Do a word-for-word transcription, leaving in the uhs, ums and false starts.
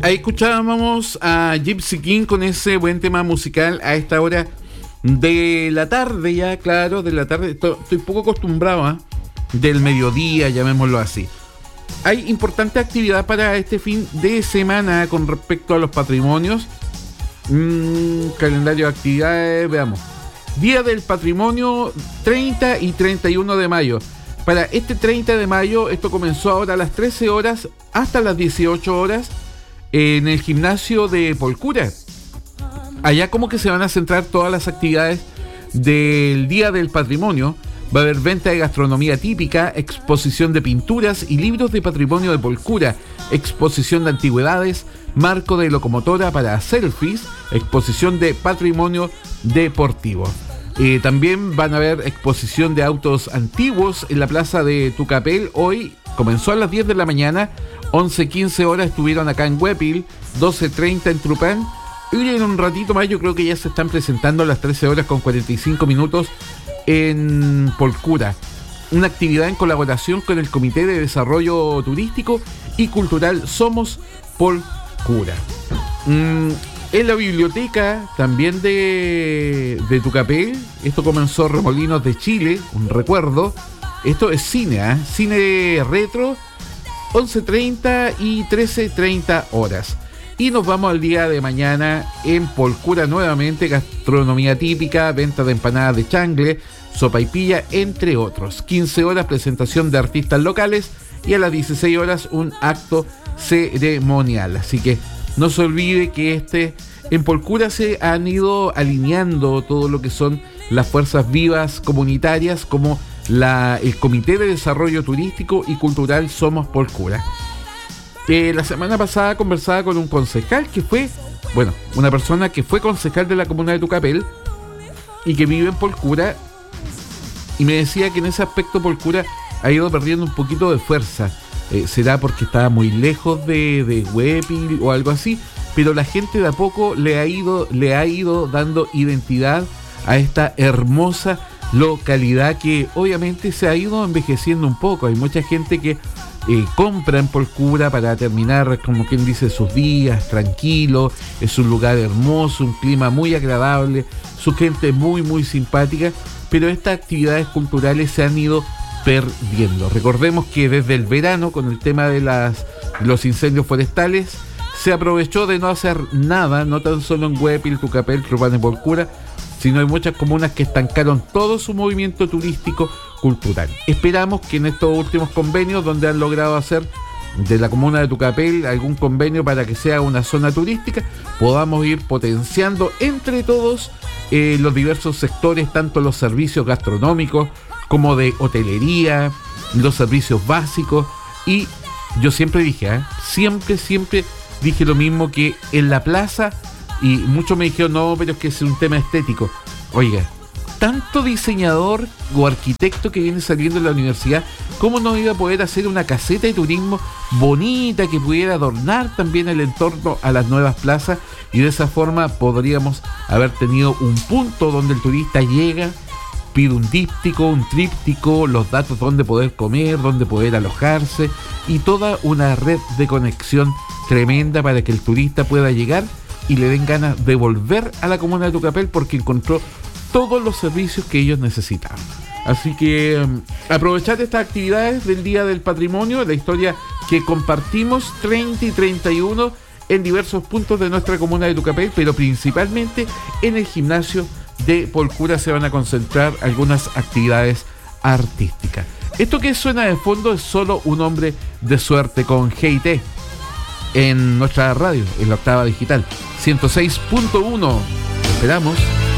Ahí escuchábamos a Gypsy King con ese buen tema musical a esta hora de la tarde ya, claro, de la tarde. Estoy, estoy poco acostumbrado, ¿eh? Del mediodía, llamémoslo así. Hay importante actividad para este fin de semana con respecto a los patrimonios. Mm, calendario de actividades, veamos. Día del Patrimonio, treinta y treinta y uno de mayo. Para este treinta de mayo, esto comenzó ahora a las trece horas hasta las dieciocho horas en el gimnasio de Polcura. Allá como que se van a centrar todas las actividades del Día del Patrimonio. Va a haber venta de gastronomía típica, exposición de pinturas y libros de patrimonio de Polcura, exposición de antigüedades, marco de locomotora para selfies, exposición de patrimonio deportivo. Eh, también van a haber exposición de autos antiguos en la plaza de Tucapel. Hoy comenzó a las diez de la mañana, once quince horas estuvieron acá en Huepil, doce treinta en Trupán. Y en un ratito más yo creo que ya se están presentando a las trece horas con cuarenta y cinco minutos en Polcura. Una actividad en colaboración con el Comité de Desarrollo Turístico y Cultural Somos Polcura. Mm, en la biblioteca también de, de Tucapel, esto comenzó Remolinos de Chile, un recuerdo. Esto es cine, ¿eh? Cine retro, once treinta y trece treinta horas. Y nos vamos al día de mañana en Polcura nuevamente, gastronomía típica, venta de empanadas de changle, sopaipilla, entre otros. quince horas, presentación de artistas locales y a las dieciséis horas un acto ceremonial. Así que no se olvide que este en Polcura se han ido alineando todo lo que son las fuerzas vivas comunitarias como la, el Comité de Desarrollo Turístico y Cultural Somos Polcura. Eh, la semana pasada conversaba con un concejal que fue, bueno, una persona que fue concejal de la comuna de Tucapel y que vive en Polcura, y me decía que en ese aspecto Polcura ha ido perdiendo un poquito de fuerza. Eh, será porque estaba muy lejos de, de Huepil o algo así, pero la gente de a poco le ha ido, le ha ido dando identidad a esta hermosa localidad que obviamente se ha ido envejeciendo un poco. Hay mucha gente que Eh, compra en Polcura para terminar, como quien dice, sus días tranquilo. Es un lugar hermoso, un clima muy agradable, su gente muy muy simpática, pero estas actividades culturales se han ido perdiendo. Recordemos que desde el verano, con el tema de las, los incendios forestales, se aprovechó de no hacer nada, no tan solo en Huepil, Tucapel, Trupán y Polcura, sino hay muchas comunas que estancaron todo su movimiento turístico cultural. Esperamos que en estos últimos convenios, donde han logrado hacer de la comuna de Tucapel algún convenio para que sea una zona turística, podamos ir potenciando entre todos eh, los diversos sectores, tanto los servicios gastronómicos como de hotelería, los servicios básicos. Y yo siempre dije, ¿eh? siempre, siempre dije lo mismo, que en la plaza, y muchos me dijeron, no, pero es que es un tema estético. Oiga, tanto diseñador o arquitecto que viene saliendo de la universidad, ¿cómo no iba a poder hacer una caseta de turismo bonita que pudiera adornar también el entorno a las nuevas plazas? Y de esa forma podríamos haber tenido un punto donde el turista llega, pide un díptico, un tríptico, los datos donde poder comer, donde poder alojarse, y toda una red de conexión tremenda para que el turista pueda llegar y le den ganas de volver a la comuna de Tucapel porque encontró todos los servicios que ellos necesitaban. Así que um, aprovechar estas actividades del Día del Patrimonio, la historia que compartimos treinta y treinta y uno en diversos puntos de nuestra comuna de Tucapel, pero principalmente en el gimnasio de Polcura se van a concentrar algunas actividades artísticas. Esto que suena de fondo es solo un hombre de suerte con G I T en nuestra radio, en la octava digital ciento seis punto uno. Esperamos.